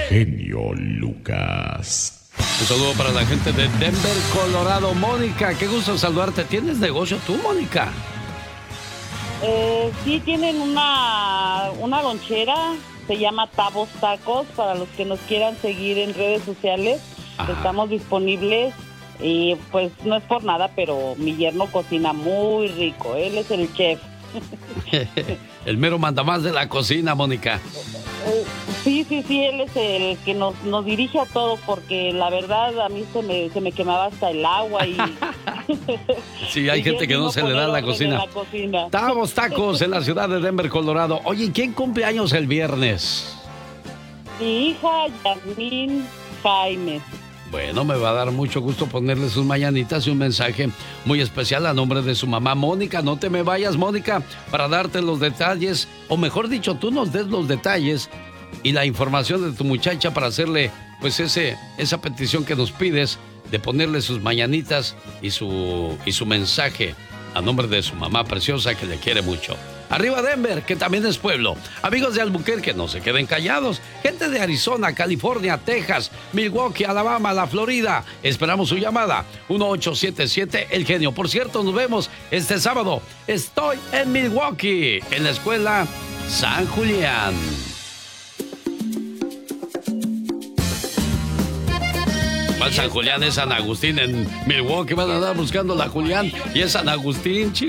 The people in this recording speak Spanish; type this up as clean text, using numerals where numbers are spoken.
genio Lucas. Un saludo para la gente de Denver, Colorado. Mónica, qué gusto saludarte. ¿Tienes negocio tú, Mónica? Sí, tienen una lonchera, se llama Tabos Tacos, para los que nos quieran seguir en redes sociales. Ajá. Estamos disponibles y pues no es por nada, pero mi yerno cocina muy rico, él es el chef. El mero mandamás de la cocina, Mónica. Sí, él es el que nos dirige a todo, porque la verdad a mí se me quemaba hasta el agua y... Sí, hay gente que no se le da la cocina. Tabos Tacos en la ciudad de Denver, Colorado. Oye, ¿quién cumple años el viernes? Mi hija Yasmín Jaime. Bueno, me va a dar mucho gusto ponerle sus mañanitas y un mensaje muy especial a nombre de su mamá. Mónica, no te me vayas, Mónica, para darte los detalles, o mejor dicho, tú nos des los detalles y la información de tu muchacha para hacerle, pues, esa petición que nos pides de ponerle sus mañanitas y su mensaje a nombre de su mamá preciosa que le quiere mucho. Arriba Denver, que también es pueblo. Amigos de Albuquerque, no se queden callados. Gente de Arizona, California, Texas, Milwaukee, Alabama, la Florida. Esperamos su llamada. 1877 El Genio. Por cierto, nos vemos este sábado. Estoy en Milwaukee, en la escuela San Julián. ¿Cuál San Julián? Es San Agustín. En Milwaukee van a andar buscando la Julián y es San Agustín, chicos.